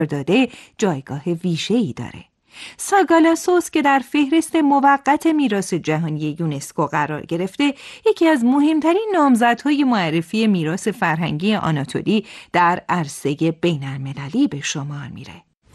داده جایگاه ویژه‌ای داره. ساگالاسوس که در فهرست موقت میراث جهانی یونسکو قرار گرفته، یکی از مهمترین نامزدهای معرفی میراث فرهنگی آناتولی در عرصه بین‌المللی به شمار میره.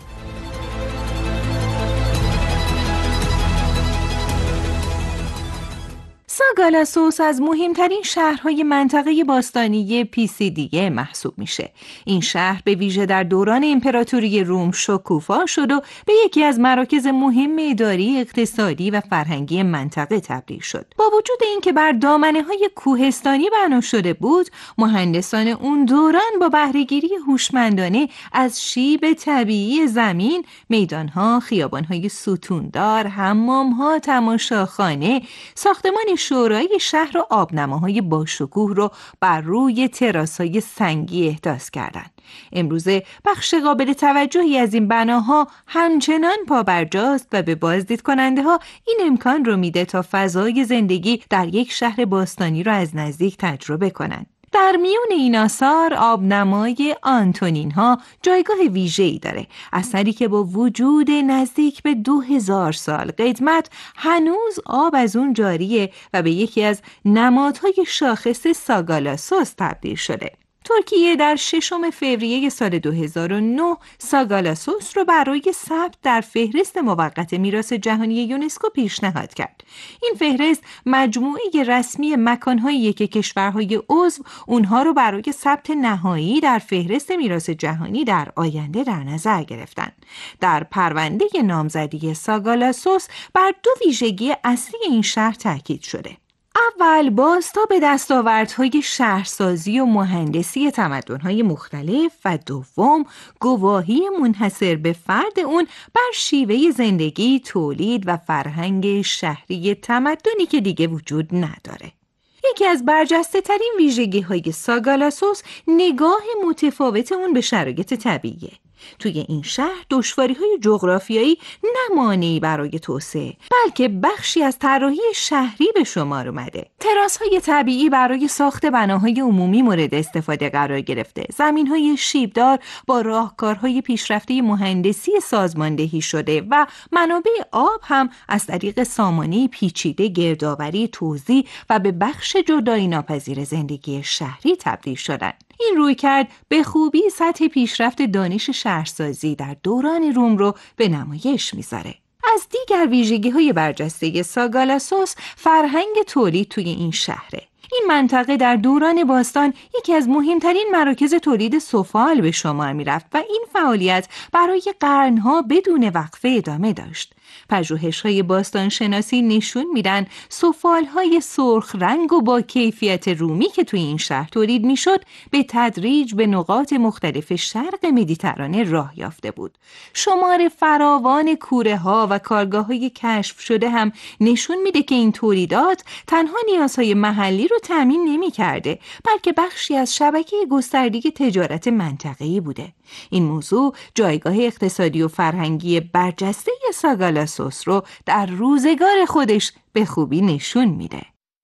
ساگالاسوس از مهمترین شهرهای منطقه باستانی پیسیدیه محسوب میشه. این شهر به ویژه در دوران امپراتوری روم شکوفا شد و به یکی از مراکز مهم اداری، اقتصادی و فرهنگی منطقه تبدیل شد. با وجود اینکه بر دامنه‌های کوهستانی بنا شده بود، مهندسان اون دوران با بهره‌گیری هوشمندانه از شیب طبیعی زمین، میدانها، خیابانهای ستوندار، حمامها، تماشاخانه، ساختمان شورای شهر و آبنماهای باشکوه رو بر روی تراس‌های سنگی احداث کردند. امروزه بخش قابل توجهی از این بناها همچنان پابرجاست و به بازدید کننده ها این امکان رو میده تا فضای زندگی در یک شهر باستانی رو از نزدیک تجربه کنند. در میون این آثار آبنمای آنتونین ها جایگاه ویژه‌ای داره. اثری که با وجود نزدیک به 2000 سال قدمت هنوز آب از اون جاریه و به یکی از نمادهای شاخص ساگالاسوس تبدیل شده. ترکیه در 6 فوریه سال 2009 ساگالاسوس رو برای ثبت در فهرست موقت میراث جهانی یونسکو پیشنهاد کرد. این فهرست مجموعه رسمی مکانهایی که کشورهای عضو اونها رو برای ثبت نهایی در فهرست میراث جهانی در آینده در نظر گرفتن. در پرونده نامزدی ساگالاسوس بر 2 ویژگی اصلی این شهر تاکید شده. اول، بازتاب به دستاوردهای شهرسازی و مهندسی تمدن‌های مختلف و دوم، گواهی منحصر به فرد اون بر شیوه زندگی، تولید و فرهنگ شهری تمدنی که دیگه وجود نداره. یکی از برجسته ترین ویژگی‌های ساگالاسوس نگاه متفاوت اون به شرایط طبیعیه. توی این شهر دشواری‌های جغرافیایی نه مانعی برای توسعه، بلکه بخشی از طراحی شهری به شمار اومده. تراس‌های طبیعی برای ساخت بناهای عمومی مورد استفاده قرار گرفته. زمین‌های شیبدار با راهکارهای پیشرفته مهندسی سازماندهی شده و منابع آب هم از طریق سامانه پیچیده گردآوری، توزیع و به بخش جدایی ناپذیر زندگی شهری تبدیل شدند. این رویکرد به خوبی سطح پیشرفت دانش شهرسازی در دوران روم رو به نمایش میذاره. از دیگر ویژگی‌های برجسته ساگالاسوس فرهنگ تولید توی این شهره. این منطقه در دوران باستان یکی از مهمترین مراکز تولید سفال به شمار میرفت و این فعالیت برای قرنها بدون وقفه ادامه داشت. پژوهش‌های باستانشناسی نشون میدن سفال‌های سرخ رنگ و با کیفیت رومی که توی این شهر تولید میشد به تدریج به نقاط مختلف شرق مدیترانه راه یافته بود. شمار فراوان کوره‌ها و کارگاه‌های کشف شده هم نشون میده که این تولیدات تنها نیازهای محلی رو تامین نمی‌کرده، بلکه بخشی از شبکه گسترده تجارت منطقه‌ای بوده. این موضوع جایگاه اقتصادی و فرهنگی برجسته ساگالاسوس رو در روزگار خودش به خوبی نشون میده.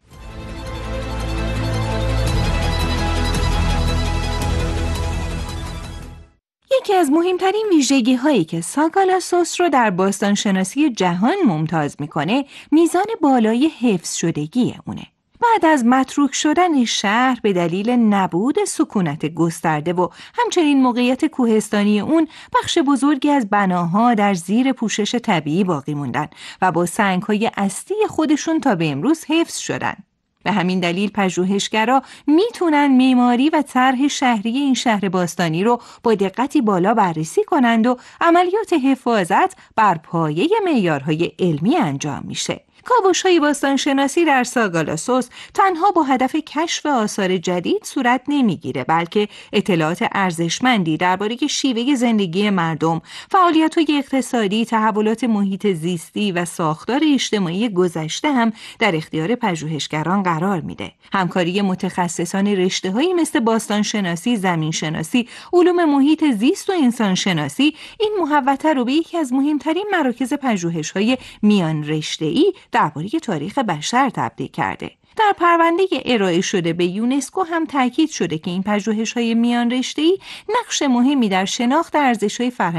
یکی از مهمترین ویژگی هایی که ساگالاسوس رو در باستانشناسی جهان ممتاز میکنه میزان بالای حفظ شدگی اونه. بعد از متروک شدن شهر به دلیل نبود سکونت گسترده و همچنین موقعیت کوهستانی اون، بخش بزرگی از بناها در زیر پوشش طبیعی باقی موندن و با سنگ‌های اصلی خودشون تا به امروز حفظ شدن. به همین دلیل پژوهشگرا میتونن معماری و طرح شهری این شهر باستانی رو با دقتی بالا بررسی کنند و عملیات حفاظت بر پایه معیارهای علمی انجام میشه. کاوش‌های باستانشناسی در ساگالاسوس تنها با هدف کشف آثار جدید صورت نمیگیره، بلکه اطلاعات ارزشمندی درباره شیوه زندگی مردم، فعالیت‌های اقتصادی، تحولات محیط زیستی و ساختار اجتماعی گذشته هم در اختیار پژوهشگران قرار میده. همکاری متخصصان رشته‌هایی مثل باستانشناسی، زمینشناسی، علوم محیط زیست و انسانشناسی این محوطه رو به یکی از مهمترین مراکز پژوهش‌های میان رشته‌ای درباره تاریخ بشر تبدیل کرده. در پرونده ارائه شده به یونسکو هم تاکید شده که این پژوهش‌های میان رشته‌ای نقش مهمی در شناخت ارزش‌های فرهنگی